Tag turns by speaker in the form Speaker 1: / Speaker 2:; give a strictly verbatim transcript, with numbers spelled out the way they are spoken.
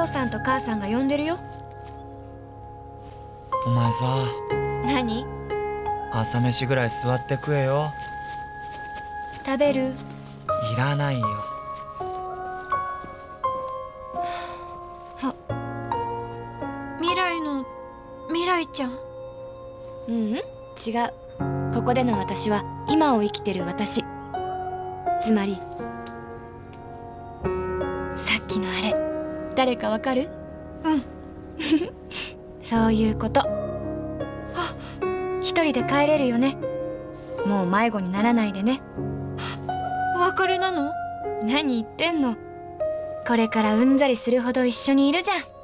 Speaker 1: 父さんと母さんが呼んでるよ。
Speaker 2: お前さ、
Speaker 1: 何？
Speaker 2: 朝飯ぐらい座って食えよ。
Speaker 1: 食べる？
Speaker 2: いらないよ。
Speaker 3: 未来の未来ちゃん。
Speaker 1: ううん、違う。ここでの私は今を生きてる私。つまりさっきのあれ、誰かわかる？
Speaker 3: うん
Speaker 1: そういうこと。一人で帰れるよね。もう迷子にならないでね。
Speaker 3: お別れなの？
Speaker 1: 何言ってんの。これからうんざりするほど一緒にいるじゃん。